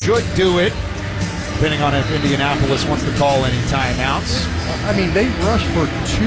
should do it, depending on if Indianapolis wants to call any timeouts. I mean, they rushed for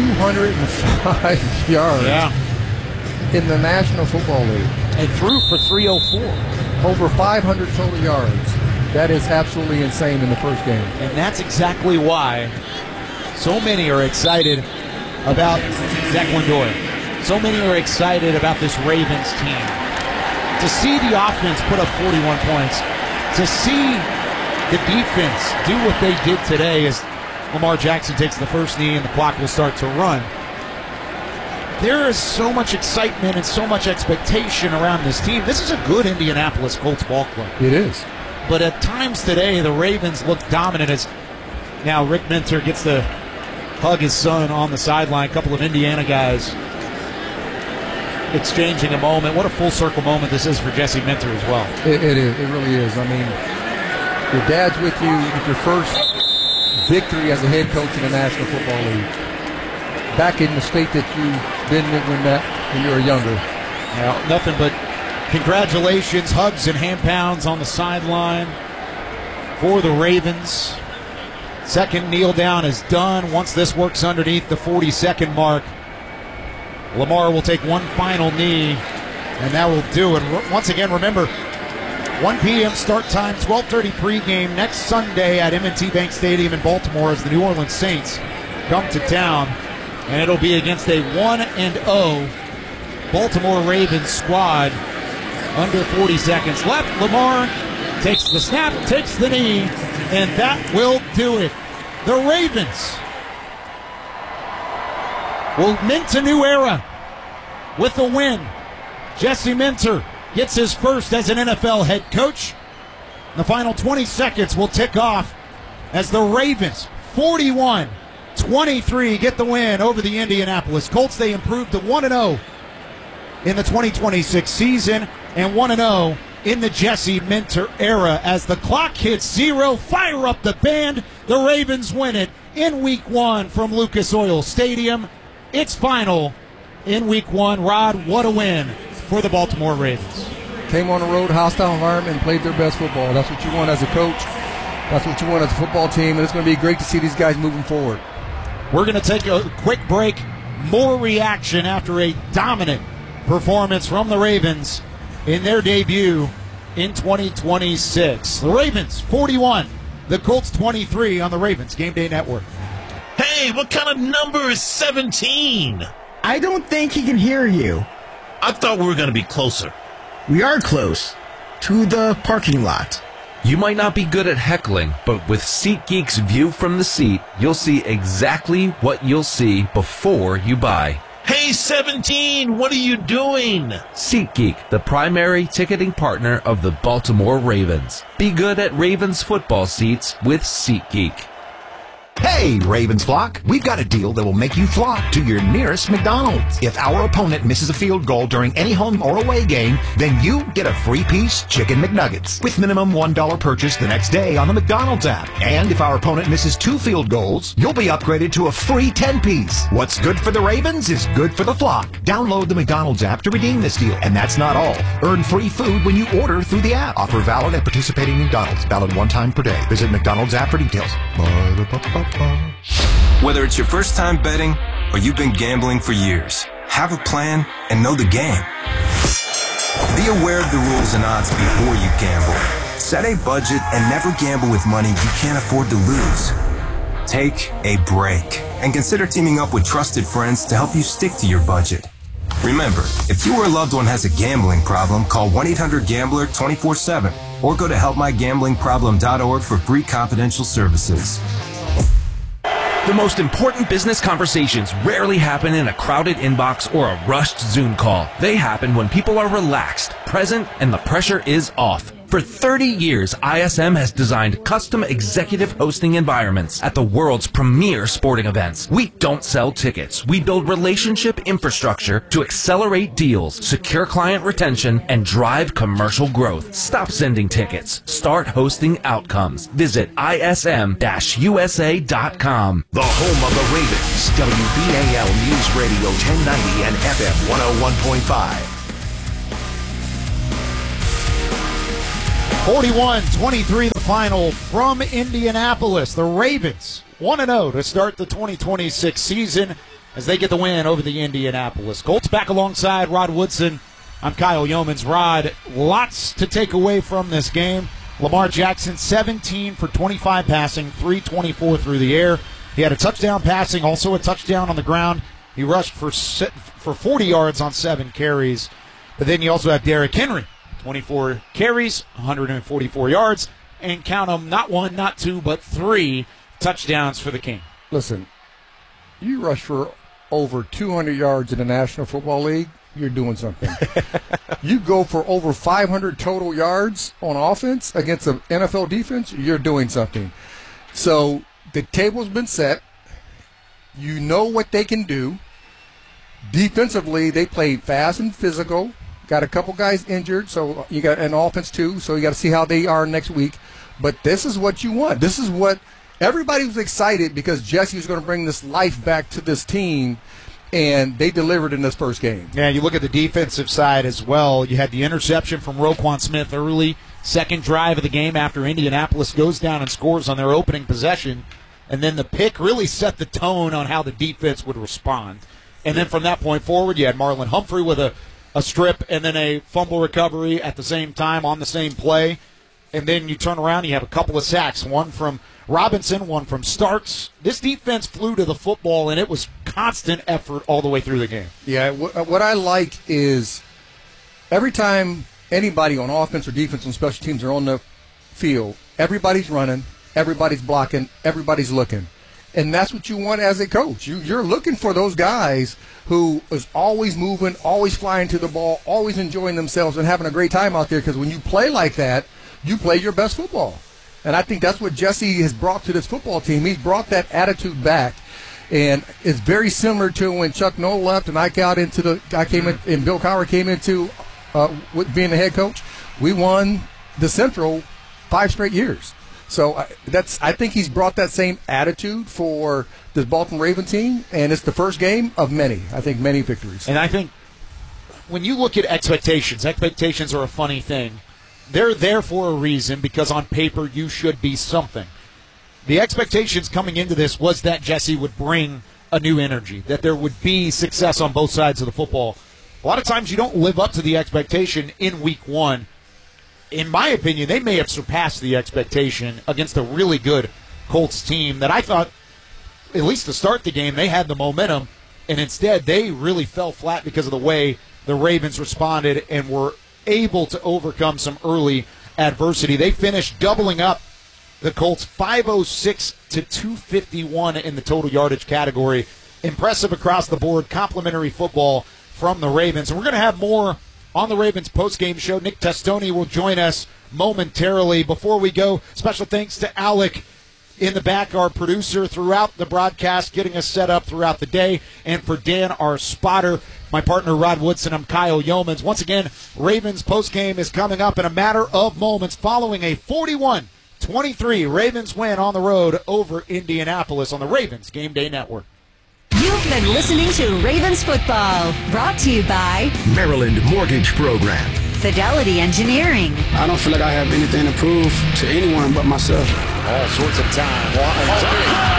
205 yards in the National Football League. And threw for 304. Over 500 total yards. That is absolutely insane in the first game. And that's exactly why so many are excited about Declan Dore. So many are excited about this Ravens team. To see the offense put up 41 points, to see the defense do what they did today as Lamar Jackson takes the first knee and the clock will start to run. There is so much excitement and so much expectation around this team. This is a good Indianapolis Colts ball club. It is. But at times today, the Ravens look dominant as now Rick Minter gets to hug his son on the sideline. A couple of Indiana guys exchanging a moment. What a full circle moment this is for Jesse Minter as well. It is. It really is. I mean, your dad's with you with your first victory as a head coach in the National Football League. Back in the state that you've been in when you were younger. Now, nothing but congratulations, hugs and hand pounds on the sideline for the Ravens. Second kneel down is done. Once this works underneath the 40-second mark, Lamar will take one final knee, and that will do it. Once again, remember, 1 p.m. start time, 12:30 pregame next Sunday at M&T Bank Stadium in Baltimore as the New Orleans Saints come to town. And it'll be against a 1-0 Baltimore Ravens squad. Under 40 seconds left. Lamar takes the snap, takes the knee, and that will do it. The Ravens will mint a new era with a win. Jesse Minter gets his first as an NFL head coach. The final 20 seconds will tick off as the Ravens, 41-23, get the win over the Indianapolis Colts. They improved to 1-0 in the 2026 season and 1-0 in the Jesse Minter era. As the clock hits 0, fire up the band. The Ravens win it in Week 1 from Lucas Oil Stadium. It's final in Week 1. Rod, what a win for the Baltimore Ravens. Came on the road, hostile environment, and played their best football. That's what you want as a coach. That's what you want as a football team, and it's going to be great to see these guys moving forward. We're going to take a quick break. More reaction after a dominant performance from the Ravens in their debut in 2026. The Ravens 41, the Colts 23 on the Ravens Game Day Network. Hey, what kind of number is 17? I don't think he can hear you. I thought we were going to be closer. We are close to the parking lot. You might not be good at heckling, but with SeatGeek's view from the seat, you'll see exactly what you'll see before you buy. Hey, 17, what are you doing? SeatGeek, the primary ticketing partner of the Baltimore Ravens. Be good at Ravens football seats with SeatGeek. Hey, Ravens flock, we've got a deal that will make you flock to your nearest McDonald's. If our opponent misses a field goal during any home or away game, then you get a free-piece Chicken McNuggets with minimum $1 purchase the next day on the McDonald's app. And if our opponent misses 2 field goals, you'll be upgraded to a free 10-piece. What's good for the Ravens is good for the flock. Download the McDonald's app to redeem this deal. And that's not all. Earn free food when you order through the app. Offer valid at participating McDonald's. Valid 1 time per day. Visit McDonald's app for details. Whether it's your first time betting or you've been gambling for years, have a plan and know the game. Be aware of the rules and odds before you gamble. Set a budget and never gamble with money you can't afford to lose. Take a break and consider teaming up with trusted friends to help you stick to your budget. Remember, if you or a loved one has a gambling problem, call 1-800-GAMBLER 24/7 or go to helpmygamblingproblem.org for free confidential services. The most important business conversations rarely happen in a crowded inbox or a rushed Zoom call. They happen when people are relaxed, present, and the pressure is off. For 30 years, ISM has designed custom executive hosting environments at the world's premier sporting events. We don't sell tickets. We build relationship infrastructure to accelerate deals, secure client retention, and drive commercial growth. Stop sending tickets. Start hosting outcomes. Visit ism-usa.com. The home of the Ravens, WBAL News Radio 1090 and FM 101.5. 41-23 the final from Indianapolis. The Ravens 1-0 to start the 2026 season as they get the win over the Indianapolis Colts. Back alongside Rod Woodson, I'm Kyle Yeomans. Rod, lots to take away from this game. Lamar Jackson, 17 for 25 passing, 324 through the air. He had a touchdown passing, also a touchdown on the ground. He rushed for 40 yards on 7 carries. But then you also have Derrick Henry, 24 carries, 144 yards, and count them, not 1, not 2, but 3 touchdowns for the King. Listen, you rush for over 200 yards in the National Football League, you're doing something. You go for over 500 total yards on offense against an NFL defense, you're doing something. So the table's been set. You know what they can do. Defensively, they played fast and physical. Got a couple guys injured, so you got an offense too, so you got to see how they are next week. But this is what you want. This is what everybody was excited because Jesse was going to bring this life back to this team, and they delivered in this first game. Yeah, you look at the defensive side as well. You had the interception from Roquan Smith early, second drive of the game after Indianapolis goes down and scores on their opening possession. And then the pick really set the tone on how the defense would respond. And then from that point forward, you had Marlon Humphrey with a strip and then a fumble recovery at the same time on the same play. And then you turn around, you have a couple of sacks, one from Robinson, one from Starks. This defense flew to the football, and it was constant effort all the way through the game. Yeah, what I like is every time anybody on offense or defense on special teams are on the field, everybody's running, everybody's blocking, everybody's looking. And that's what you want as a coach. You're looking for those guys who is always moving, always flying to the ball, always enjoying themselves and having a great time out there, because when you play like that, you play your best football. And I think that's what Jesse has brought to this football team. He's brought that attitude back. And it's very similar to when Chuck Noll left and I came in, and Bill Cowher came into with being the head coach. We won the Central 5 straight years. So I think he's brought that same attitude for this Baltimore Ravens team, and it's the first game of many. I think many victories. And I think when you look at expectations are a funny thing. They're there for a reason because on paper you should be something. The expectations coming into this was that Jesse would bring a new energy, that there would be success on both sides of the football. A lot of times you don't live up to the expectation in week 1. In my opinion, they may have surpassed the expectation against a really good Colts team that I thought, at least to start the game, they had the momentum, and instead they really fell flat because of the way the Ravens responded and were able to overcome some early adversity. They finished doubling up the Colts 506 to 251 in the total yardage category. Impressive across the board, complimentary football from the Ravens. And we're going to have more on the Ravens postgame show. Nick Testoni will join us momentarily. Before we go, special thanks to Alec in the back, our producer throughout the broadcast, getting us set up throughout the day, and for Dan, our spotter. My partner, Rod Woodson, I'm Kyle Yeomans. Once again, Ravens postgame is coming up in a matter of moments following a 41-23 Ravens win on the road over Indianapolis on the Ravens Game Day Network. You've been listening to Ravens Football, brought to you by Maryland Mortgage Program, Fidelity Engineering. I don't feel like I have anything to prove to anyone but myself. All sorts of time.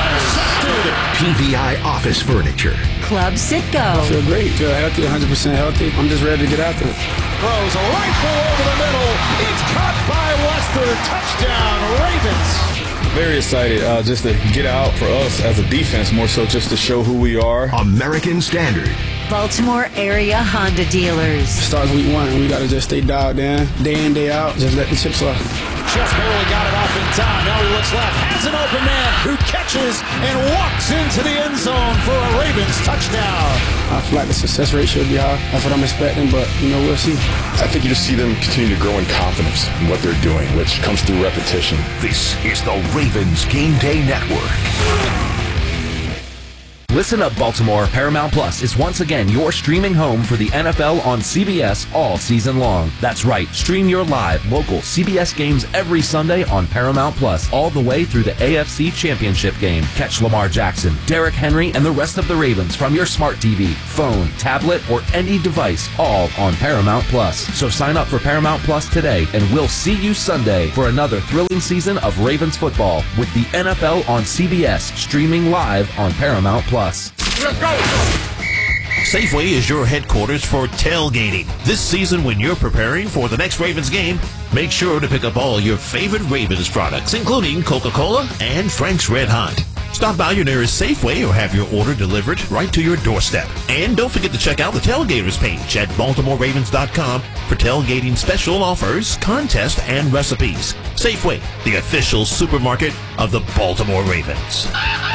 PVI Office Furniture, Club Sitco. I feel great, feel healthy, 100% healthy. I'm just ready to get after it. Throws a rifle over the middle. It's caught by Lester. Touchdown, Ravens. Very excited just to get out for us as a defense, more so just to show who we are. American Standard, Baltimore area Honda dealers. Starts week 1, we got to just stay dialed in day out, just let the chips off. Just barely got it off in time. Now he looks left, has an open man who catches and walks into the end zone for a Ravens touchdown. I feel like the success rate should be high. That's what I'm expecting, but, we'll see. I think you just see them continue to grow in confidence in what they're doing, which comes through repetition. This is the Ravens Game Day Network. Listen up, Baltimore. Paramount Plus is once again your streaming home for the NFL on CBS all season long. That's right. Stream your live, local CBS games every Sunday on Paramount Plus, all the way through the AFC Championship game. Catch Lamar Jackson, Derrick Henry, and the rest of the Ravens from your smart TV, phone, tablet, or any device, all on Paramount Plus. So sign up for Paramount Plus today, and we'll see you Sunday for another thrilling season of Ravens football with the NFL on CBS, streaming live on Paramount Plus. Let's go! Safeway is your headquarters for tailgating. This season, when you're preparing for the next Ravens game, make sure to pick up all your favorite Ravens products, including Coca-Cola and Frank's Red Hot. Stop by your nearest Safeway or have your order delivered right to your doorstep. And don't forget to check out the Tailgaters page at BaltimoreRavens.com for tailgating special offers, contests, and recipes. Safeway, the official supermarket of the Baltimore Ravens.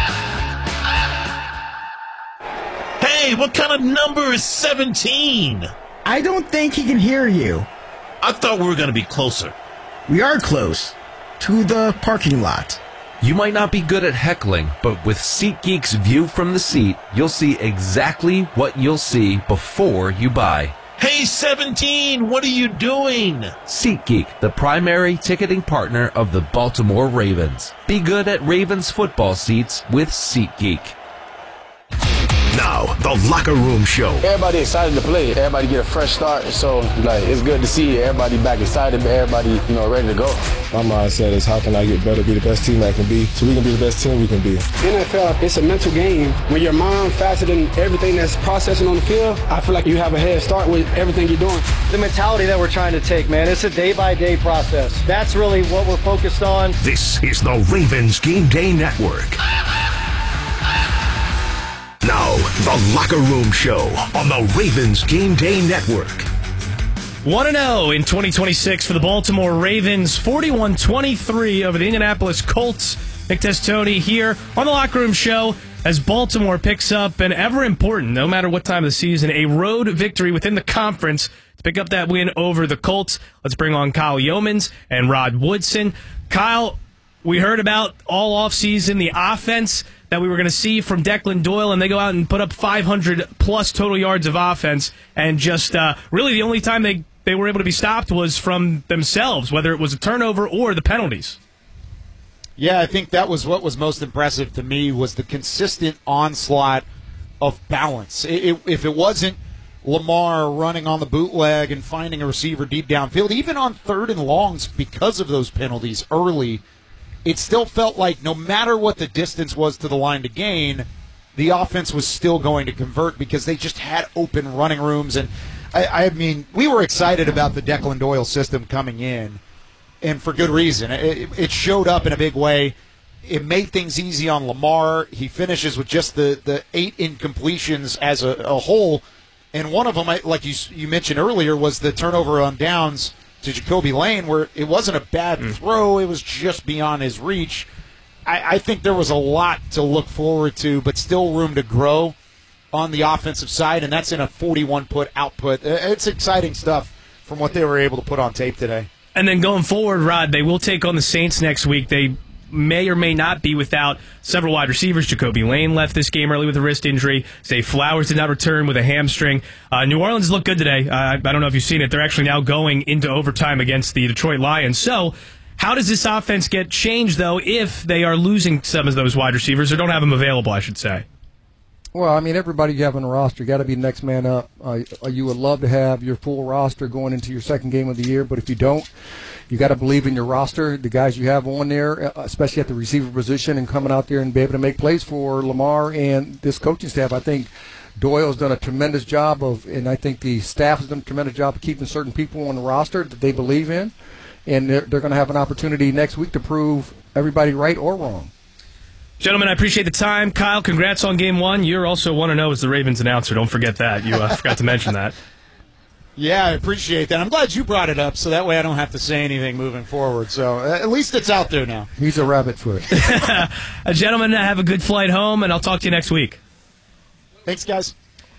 Hey, what kind of number is 17? I don't think he can hear you. I thought we were going to be closer. We are close to the parking lot. You might not be good at heckling, but with SeatGeek's view from the seat, you'll see exactly what you'll see before you buy. Hey, 17, what are you doing? SeatGeek, the primary ticketing partner of the Baltimore Ravens. Be good at Ravens football seats with SeatGeek. Now, the Locker Room Show. Everybody excited to play. Everybody get a fresh start. So, it's good to see everybody back excited, but everybody, ready to go. My mindset is how can I get better, be the best team I can be, so we can be the best team we can be. NFL, it's a mental game. When your mind faster than everything that's processing on the field, I feel like you have a head start with everything you're doing. The mentality that we're trying to take, man, it's a day-by-day process. That's really what we're focused on. This is the Ravens Game Day Network. Now, the Locker Room Show on the Ravens Game Day Network. 1-0 in 2026 for the Baltimore Ravens. 41-23 over the Indianapolis Colts. Nick Testoni here on the Locker Room Show as Baltimore picks up an ever-important, no matter what time of the season, a road victory within the conference to pick up that win over the Colts. Let's bring on Kyle Yeomans and Rod Woodson. Kyle, we heard about all offseason the offense that we were going to see from Declan Doyle, and they go out and put up 500-plus total yards of offense, and just really the only time they were able to be stopped was from themselves, whether it was a turnover or the penalties. Yeah, I think that was what was most impressive to me was the consistent onslaught of balance. If it wasn't Lamar running on the bootleg and finding a receiver deep downfield, even on 3rd and longs because of those penalties early, it still felt like no matter what the distance was to the line to gain, the offense was still going to convert because they just had open running rooms. And, I mean, we were excited about the Declan Doyle system coming in, and for good reason. It showed up in a big way. It made things easy on Lamar. He finishes with just the 8 incompletions as a whole, and one of them, like you mentioned earlier, was the turnover on downs to Jacoby Lane, where it wasn't a bad throw, it was just beyond his reach. I think there was a lot to look forward to, but still room to grow on the offensive side, and that's in a 41-put output. It's exciting stuff from what they were able to put on tape today. And then going forward, Rod, they will take on the Saints next week. They may or may not be without several wide receivers. Jacoby Lane left this game early with a wrist injury. Zay Flowers did not return with a hamstring. New Orleans looked good today. I don't know if you've seen it. They're actually now going into overtime against the Detroit Lions. So how does this offense get changed, though, if they are losing some of those wide receivers or don't have them available, I should say? Well, I mean, everybody you have on the roster got to be next man up. You would love to have your full roster going into your second game of the year, but if you don't, you got to believe in your roster, the guys you have on there, especially at the receiver position, and coming out there and be able to make plays for Lamar and this coaching staff. I think Doyle's done a tremendous job and I think the staff has done a tremendous job of keeping certain people on the roster that they believe in, and they're going to have an opportunity next week to prove everybody right or wrong. Gentlemen, I appreciate the time. Kyle, congrats on Game 1. You're also 1-0 as the Ravens announcer. Don't forget that. You forgot to mention that. Yeah, I appreciate that. I'm glad you brought it up, so that way I don't have to say anything moving forward. So at least it's out there now. He's a rabbit foot. Gentlemen, have a good flight home, and I'll talk to you next week. Thanks, guys.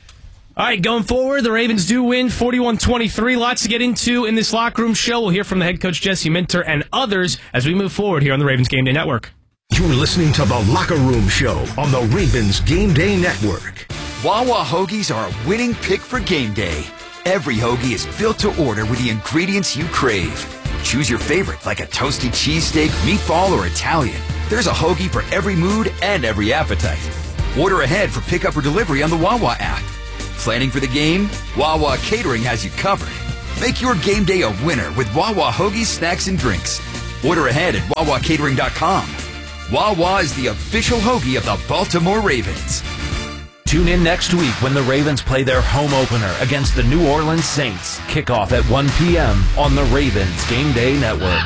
All right, going forward, the Ravens do win 41-23. Lots to get into in this locker room show. We'll hear from the head coach, Jesse Minter, and others as we move forward here on the Ravens Game Day Network. You're listening to The Locker Room Show on the Ravens Game Day Network. Wawa Hoagies are a winning pick for game day. Every hoagie is built to order with the ingredients you crave. Choose your favorite, like a toasty cheesesteak, meatball, or Italian. There's a hoagie for every mood and every appetite. Order ahead for pickup or delivery on the Wawa app. Planning for the game? Wawa Catering has you covered. Make your game day a winner with Wawa Hoagies, snacks, and drinks. Order ahead at wawacatering.com. Wawa is the official hoagie of the Baltimore Ravens. Tune in next week when the Ravens play their home opener against the New Orleans Saints. Kickoff at 1 p.m. on the Ravens Game Day Network.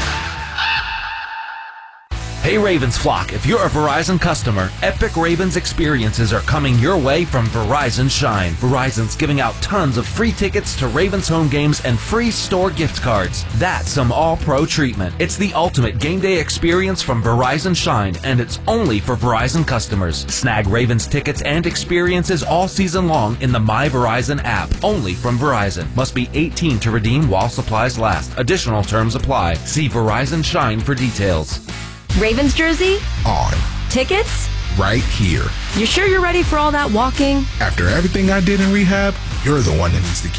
Hey Ravens flock, if you're a Verizon customer, epic Ravens experiences are coming your way from Verizon Shine. Verizon's giving out tons of free tickets to Ravens home games and free store gift cards. That's some all-pro treatment. It's the ultimate game day experience from Verizon Shine, and it's only for Verizon customers. Snag Ravens tickets and experiences all season long in the My Verizon app, only from Verizon. Must be 18 to redeem while supplies last. Additional terms apply. See Verizon Shine for details. Ravens jersey? On. Tickets? Right here. You sure you're ready for all that walking? After everything I did in rehab, you're the one that needs to keep